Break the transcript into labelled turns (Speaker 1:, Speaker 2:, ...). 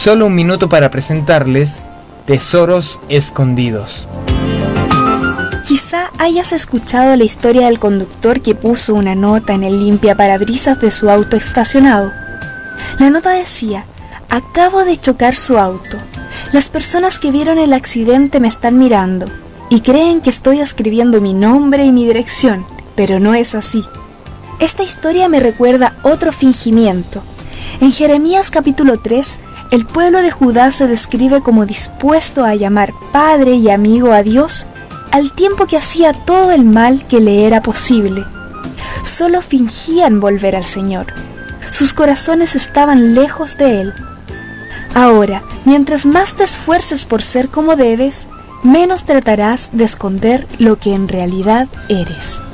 Speaker 1: solo un minuto para presentarles Tesoros Escondidos.
Speaker 2: Quizá hayas escuchado la historia del conductor que puso una nota en el limpiaparabrisas de su auto estacionado. La nota decía: acabo de chocar su auto. Las personas que vieron el accidente me están mirando y creen que estoy escribiendo mi nombre y mi dirección, pero no es así. Esta historia me recuerda otro fingimiento. En Jeremías capítulo 3, el pueblo de Judá se describe como dispuesto a llamar padre y amigo a Dios, al tiempo que hacía todo el mal que le era posible. Solo fingían volver al Señor. Sus corazones estaban lejos de Él. Ahora, mientras más te esfuerces por ser como debes, menos tratarás de esconder lo que en realidad eres.